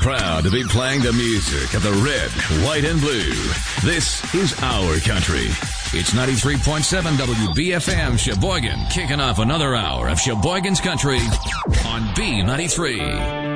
Proud to be playing the music of the red, white, and blue. This is our country. It's 93.7 WBFM Sheboygan, kicking off another hour of Sheboygan's Country on B93.